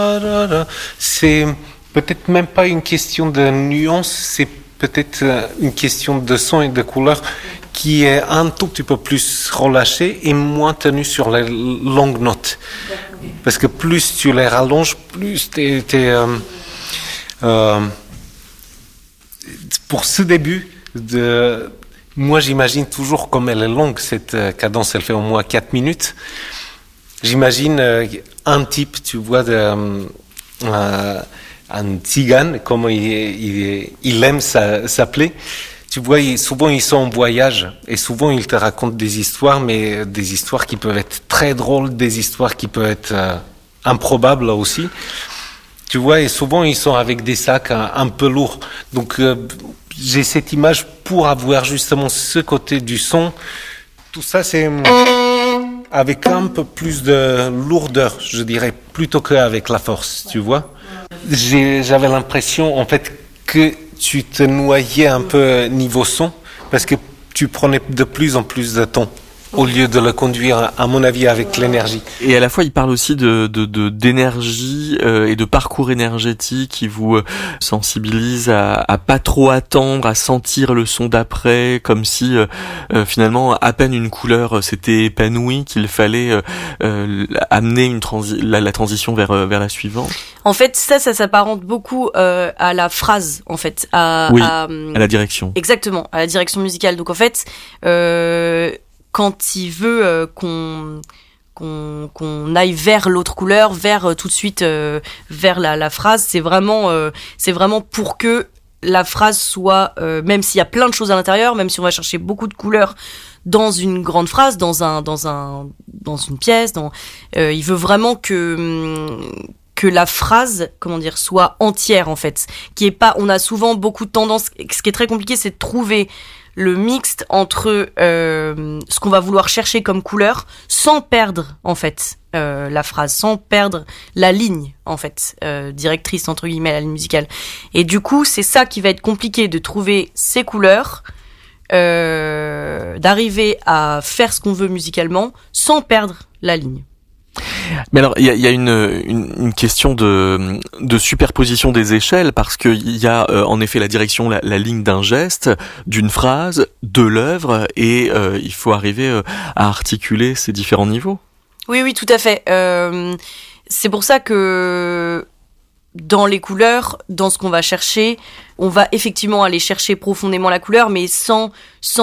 C'est peut-être même pas une question de nuance, c'est peut-être une question de son et de couleur qui est un tout petit peu plus relâchée et moins tenue sur les longues notes. Parce que plus tu les rallonges, plus pour ce début, moi j'imagine toujours comme elle est longue, cette cadence, elle fait au moins 4 minutes. J'imagine un type, tu vois, un tzigane, comme il aime s'appeler. Tu vois, souvent ils sont en voyage et souvent ils te racontent des histoires, mais des histoires qui peuvent être très drôles, des histoires qui peuvent être improbables aussi. Tu vois, et souvent ils sont avec des sacs un peu lourds. Donc j'ai cette image pour avoir justement ce côté du son. Tout ça, c'est avec un peu plus de lourdeur, je dirais, plutôt qu'avec la force, tu vois. J'avais l'impression, en fait, que tu te noyais un peu niveau son, parce que tu prenais de plus en plus de temps, au lieu de le conduire, à mon avis, avec l'énergie. Et à la fois, il parle aussi d'énergie et de parcours énergétique qui vous sensibilise à pas trop attendre, à sentir le son d'après, comme si finalement, à peine une couleur s'était épanouie, qu'il fallait amener la transition vers la suivante. En fait, ça s'apparente beaucoup à la phrase, en fait. À la direction. Exactement, à la direction musicale. Donc en fait, quand il veut qu'on aille vers l'autre couleur, vers tout de suite vers la phrase, c'est vraiment pour que la phrase soit, même s'il y a plein de choses à l'intérieur, même si on va chercher beaucoup de couleurs dans une grande phrase, dans une pièce, il veut vraiment que la phrase, soit entière en fait, on a souvent beaucoup de tendance. Ce qui est très compliqué, c'est de trouver le mixte entre ce qu'on va vouloir chercher comme couleur sans perdre en fait la phrase, sans perdre la ligne en fait directrice entre guillemets, la ligne musicale. Et du coup, c'est ça qui va être compliqué, de trouver ces couleurs, d'arriver à faire ce qu'on veut musicalement sans perdre la ligne. Mais alors, il y a une question de superposition des échelles, parce que il y a en effet la direction, la ligne d'un geste, d'une phrase, de l'œuvre, et il faut arriver à articuler ces différents niveaux. Oui, tout à fait. C'est pour ça que dans les couleurs, dans ce qu'on va chercher, on va effectivement aller chercher profondément la couleur, mais sans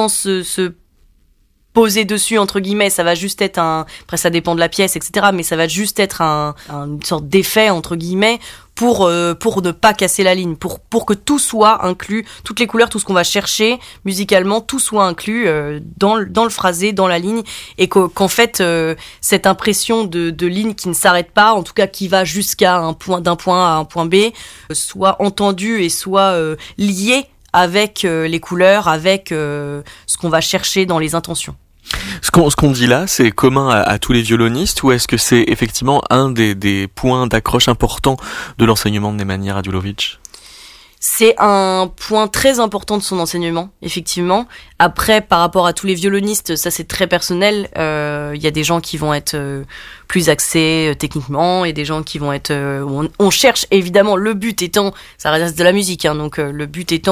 se poser dessus entre guillemets. Ça va juste être après ça dépend de la pièce, etc., mais ça va juste être une sorte d'effet entre guillemets pour ne pas casser la ligne, pour que tout soit inclus, toutes les couleurs, tout ce qu'on va chercher musicalement, tout soit inclus dans le phrasé, dans la ligne, et qu'en fait cette impression de ligne qui ne s'arrête pas, en tout cas qui va jusqu'à d'un point A à un point B, soit entendue et soit liée avec les couleurs, avec ce qu'on va chercher dans les intentions. Ce qu'on dit là, c'est commun à tous les violonistes, ou est-ce que c'est effectivement un des points d'accroche importants de l'enseignement de Nemanja Radulović ? C'est un point très important de son enseignement, effectivement. Après, par rapport à tous les violonistes, ça c'est très personnel. Il y a des gens qui vont être plus axés techniquement, et des gens qui vont être... on cherche évidemment, le but étant, ça reste de la musique, hein, donc le but étant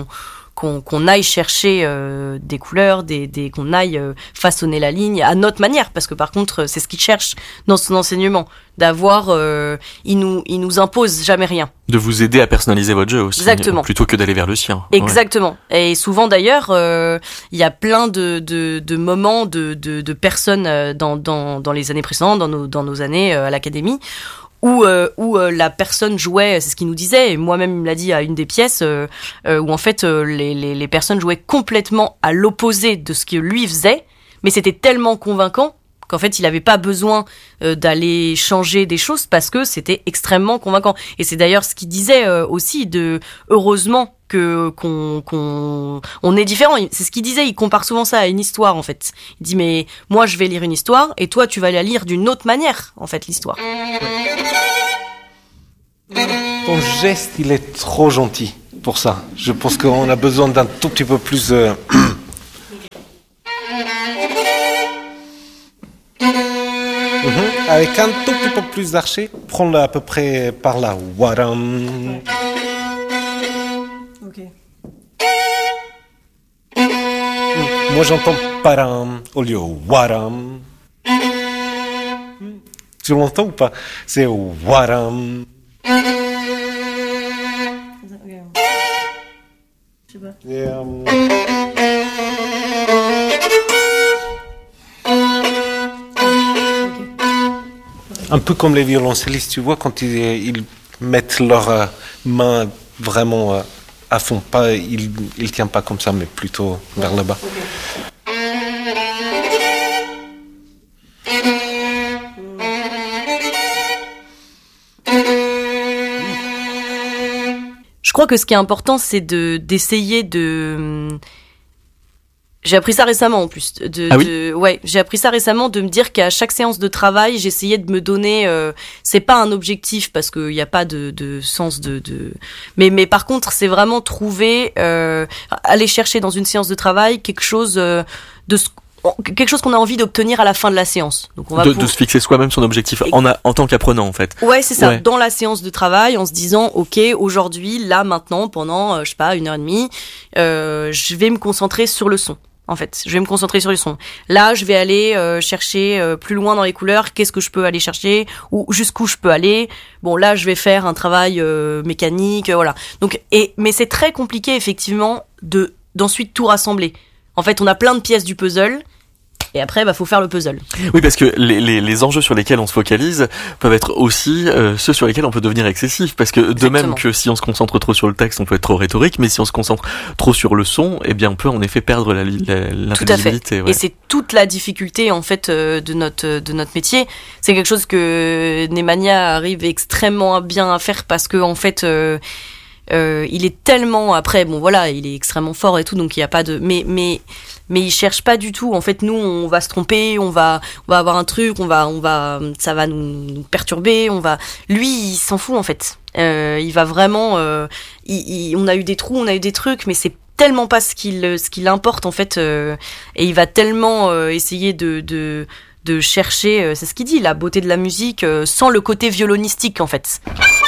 qu'on aille chercher des couleurs, qu'on aille façonner la ligne à notre manière, parce que par contre c'est ce qu'il cherche dans son enseignement, d'avoir il nous impose jamais rien, de vous aider à personnaliser votre jeu aussi. Exactement. Plutôt que d'aller vers le sien. Exactement. Ouais. Et souvent d'ailleurs il y a plein de moments de personnes dans les années précédentes, dans nos années à l'académie, où la personne jouait, c'est ce qu'il nous disait, et moi-même il me l'a dit à une des pièces, où en fait les personnes jouaient complètement à l'opposé de ce que lui faisait, mais c'était tellement convaincant qu'en fait il avait pas besoin d'aller changer des choses, parce que c'était extrêmement convaincant. Et c'est d'ailleurs ce qu'il disait aussi, heureusement qu'on est différent. C'est ce qu'il disait, il compare souvent ça à une histoire en fait. Il dit mais moi je vais lire une histoire et toi tu vas la lire d'une autre manière en fait, l'histoire. Ton geste il est trop gentil pour ça. Je pense qu'on a besoin d'un tout petit peu plus avec un tout petit peu plus d'arché, prends-le à peu près par là. Waram. Ok. Moi j'entends param au lieu waram. Tu l'entends ou pas? C'est waram. Je sais pas. Et, un peu comme les violoncellistes, tu vois, quand ils mettent leurs mains vraiment à fond, pas, ils tiennent pas comme ça, mais plutôt vers le bas. Je crois que ce qui est important, c'est d'essayer de. J'ai appris ça récemment en plus. Ouais, j'ai appris ça récemment de me dire qu'à chaque séance de travail, j'essayais de me donner. C'est pas un objectif parce qu'il n'y a pas de sens de. Mais par contre, c'est vraiment trouver, aller chercher dans une séance de travail quelque chose quelque chose qu'on a envie d'obtenir à la fin de la séance. Donc on va de se fixer soi-même son objectif en tant qu'apprenant en fait. Ouais, c'est ça. Ouais. Dans la séance de travail, en se disant, ok, aujourd'hui, là, maintenant, pendant, je sais pas, 1h30, je vais me concentrer sur le son. En fait, je vais me concentrer sur le son. Là, je vais aller chercher plus loin dans les couleurs. Qu'est-ce que je peux aller chercher ou jusqu'où je peux aller. Bon, là, je vais faire un travail mécanique, voilà. Donc, mais c'est très compliqué effectivement d'ensuite tout rassembler. En fait, on a plein de pièces du puzzle. Et après, faut faire le puzzle. Oui, parce que les enjeux sur lesquels on se focalise peuvent être aussi ceux sur lesquels on peut devenir excessif. Parce que de même que si on se concentre trop sur le texte, on peut être trop rhétorique, mais si on se concentre trop sur le son, eh bien, on peut en effet perdre l'intelligibilité. Tout à fait. Ouais. Et c'est toute la difficulté en fait de notre métier. C'est quelque chose que Nemanja arrive extrêmement bien à faire parce que en fait. Il est tellement après bon voilà il est extrêmement fort et tout donc il y a pas de mais il cherche pas du tout en fait nous on va se tromper on va avoir un truc ça va nous perturber lui il s'en fout en fait il va vraiment on a eu des trous on a eu des trucs mais c'est tellement pas ce qui importe en fait et il va tellement essayer de chercher c'est ce qu'il dit la beauté de la musique sans le côté violonistique en fait.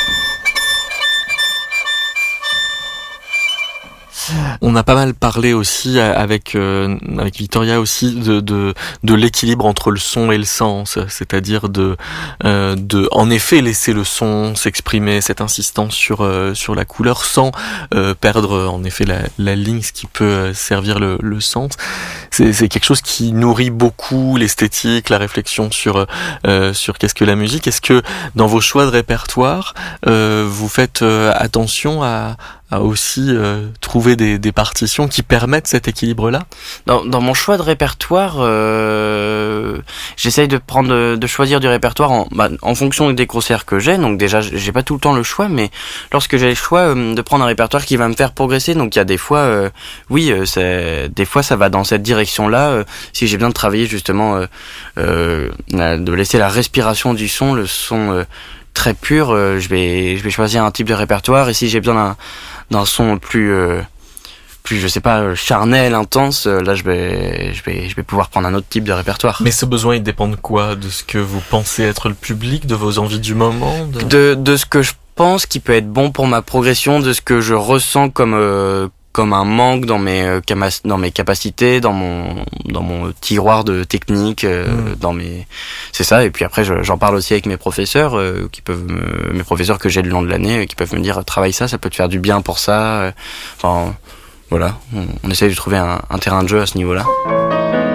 On a pas mal parlé aussi avec Victoria aussi de l'équilibre entre le son et le sens, c'est-à-dire de en effet laisser le son s'exprimer, cette insistance sur la couleur sans perdre en effet la ligne, ce qui peut servir le sens. C'est quelque chose qui nourrit beaucoup l'esthétique, la réflexion sur qu'est-ce que la musique. Est-ce que dans vos choix de répertoire vous faites attention à aussi trouver des partitions qui permettent cet équilibre-là? Dans mon choix de répertoire, j'essaye de choisir du répertoire en fonction des concerts que j'ai. Donc déjà, j'ai pas tout le temps le choix, mais lorsque j'ai le choix de prendre un répertoire qui va me faire progresser, donc il y a des fois, des fois ça va dans cette direction-là. Si j'ai besoin de travailler justement, de laisser la respiration du son, le son très pur, je vais choisir un type de répertoire. Et si j'ai besoin d'un son plus je sais pas charnel, intense, là je vais pouvoir prendre un autre type de répertoire. Mais ce besoin il dépend de quoi? De ce que vous pensez être le public, de vos envies du moment, de ce que je pense qui peut être bon pour ma progression, de ce que je ressens comme un manque dans mes capacités, dans mon tiroir de technique, c'est ça. Et puis après j'en parle aussi avec mes professeurs mes professeurs que j'ai le long de l'année qui peuvent me dire travaille ça peut te faire du bien pour ça. Enfin voilà, on essaye de trouver un terrain de jeu à ce niveau-là.